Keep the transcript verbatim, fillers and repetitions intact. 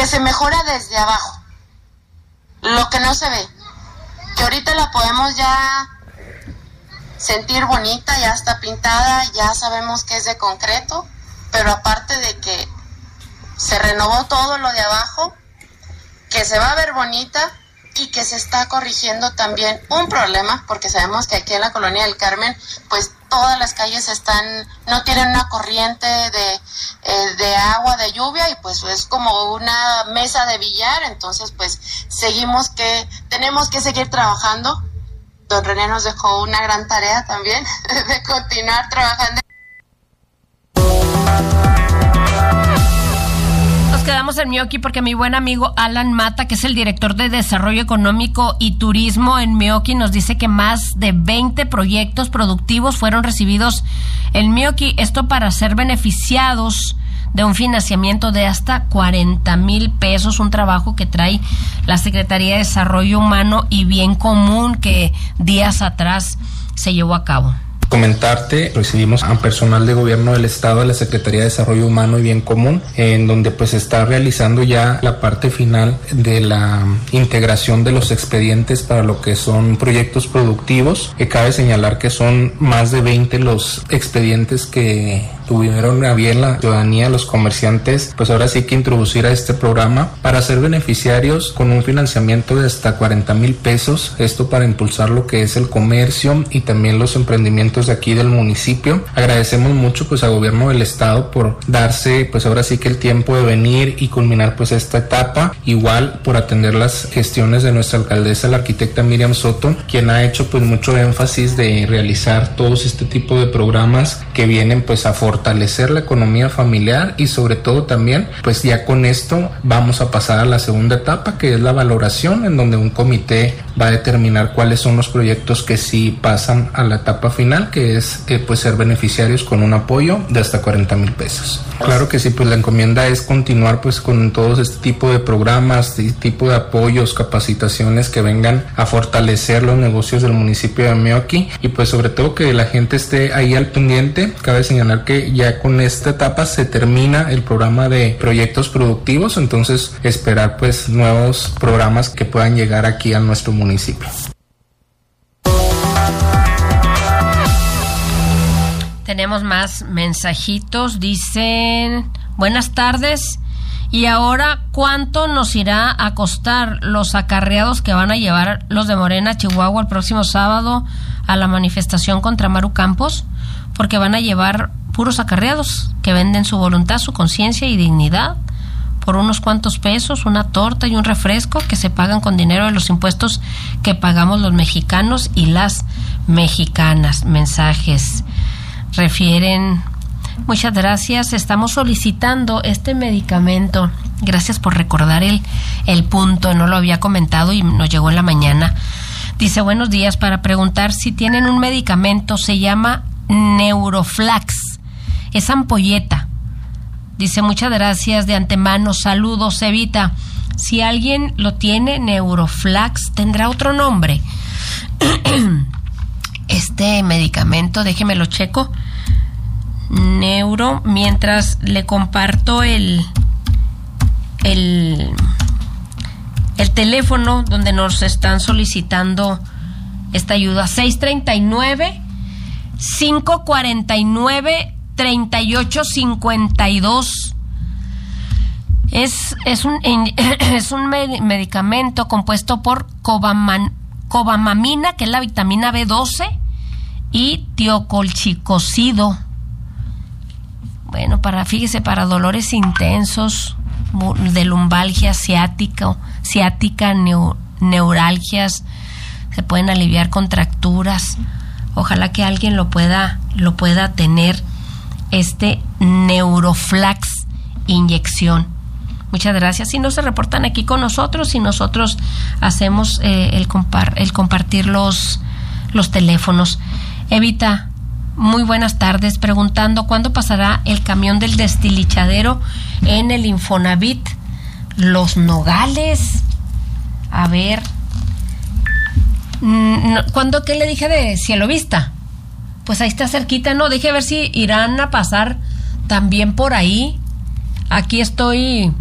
que se mejora desde abajo, lo que no se ve, que ahorita la podemos ya sentir bonita, ya está pintada, ya sabemos que es de concreto, pero aparte de que se renovó todo lo de abajo, que se va a ver bonita y que se está corrigiendo también un problema, porque sabemos que aquí en la Colonia del Carmen, pues todas las calles están, no tienen una corriente de, eh, de agua, de lluvia, y pues es como una mesa de billar. Entonces pues seguimos que, tenemos que seguir trabajando. Don René nos dejó una gran tarea también de continuar trabajando. Nos quedamos en Meoqui porque mi buen amigo Alan Mata, que es el director de Desarrollo Económico y Turismo en Meoqui, nos dice que más de veinte proyectos productivos fueron recibidos en Meoqui, esto para ser beneficiados de un financiamiento de hasta cuarenta mil pesos, un trabajo que trae la Secretaría de Desarrollo Humano y Bien Común, que días atrás se llevó a cabo. Comentarte, recibimos a personal de gobierno del estado de la Secretaría de Desarrollo Humano y Bien Común, en donde pues está realizando ya la parte final de la integración de los expedientes para lo que son proyectos productivos, que cabe señalar que son más de veinte los expedientes que tuvieron a bien la ciudadanía, los comerciantes, pues ahora sí que introducir a este programa para ser beneficiarios con un financiamiento de hasta cuarenta mil pesos, esto para impulsar lo que es el comercio y también los emprendimientos de aquí del municipio. Agradecemos mucho pues al gobierno del estado por darse pues ahora sí que el tiempo de venir y culminar pues esta etapa, igual por atender las gestiones de nuestra alcaldesa, la arquitecta Miriam Soto, quien ha hecho pues mucho énfasis de realizar todos este tipo de programas que vienen pues a fortalecer la economía familiar, y sobre todo también pues ya con esto vamos a pasar a la segunda etapa, que es la valoración, en donde un comité va a determinar cuáles son los proyectos que sí pasan a la etapa final, que es eh, pues ser beneficiarios con un apoyo de hasta cuarenta mil pesos. Claro que sí, pues la encomienda es continuar pues con todos este tipo de programas, este tipo de apoyos, capacitaciones que vengan a fortalecer los negocios del municipio de Meoqui, y pues sobre todo que la gente esté ahí al pendiente. Cabe señalar que ya con esta etapa se termina el programa de proyectos productivos, entonces esperar pues nuevos programas que puedan llegar aquí a nuestro municipio. Tenemos más mensajitos, dicen: buenas tardes, y ahora ¿cuánto nos irá a costar los acarreados que van a llevar los de Morena, Chihuahua, el próximo sábado a la manifestación contra Maru Campos? Porque van a llevar puros acarreados que venden su voluntad, su conciencia y dignidad por unos cuantos pesos, una torta y un refresco que se pagan con dinero de los impuestos que pagamos los mexicanos y las mexicanas. Mensajes refieren: muchas gracias, estamos solicitando este medicamento. Gracias por recordar el, el punto, no lo había comentado y nos llegó en la mañana. Dice: buenos días, para preguntar si tienen un medicamento, se llama Neuroflax, es ampolleta. Dice: muchas gracias de antemano, saludos, Evita. Si alguien lo tiene, Neuroflax, ¿tendrá otro nombre? Este medicamento, déjeme lo checo. Neuro, mientras le comparto el el el teléfono donde nos están solicitando esta ayuda: seis treinta y nueve, cinco cuarenta y nueve, treinta y ocho cincuenta y dos. Es es un es un medicamento compuesto por cobaman, cobamamina, que es la vitamina B doce, y tiocolchicosido. Bueno, para, fíjese, para dolores intensos de lumbalgia ciática, ciática, neu, neuralgias, se pueden aliviar contracturas. Ojalá que alguien lo pueda, lo pueda tener, este Neuroflax inyección. Muchas gracias. Si no, se reportan aquí con nosotros y nosotros hacemos eh, el, compar, el compartir los, los teléfonos. Evita, muy buenas tardes, preguntando cuándo pasará el camión del destilichadero en el Infonavit Los Nogales. A ver, ¿cuándo? ¿Qué le dije de Cielo Vista? Pues ahí está cerquita, ¿no? Deje ver si irán a pasar también por ahí. Aquí estoy